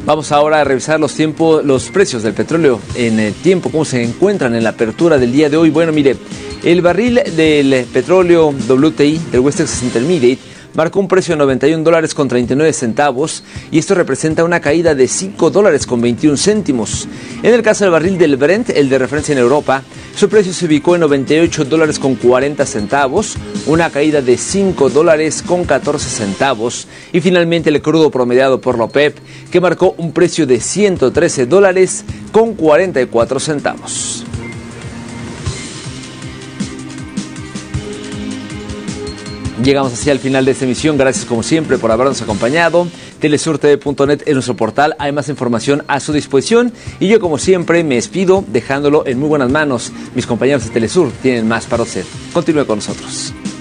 Vamos ahora a revisar los precios del petróleo en el tiempo, cómo se encuentran en la apertura del día de hoy. Bueno, mire, el barril del petróleo WTI, del West Texas Intermediate, marcó un precio de $91.39 y esto representa una caída de $5.21. En el caso del barril del Brent, el de referencia en Europa, su precio se ubicó en $98.40, una caída de $5.14. Y finalmente el crudo promediado por la OPEP, que marcó un precio de $113.44. Llegamos así al final de esta emisión. Gracias como siempre por habernos acompañado. Telesurtv.net es nuestro portal. Hay más información a su disposición. Y yo como siempre me despido dejándolo en muy buenas manos. Mis compañeros de Telesur tienen más para usted. Continúe con nosotros.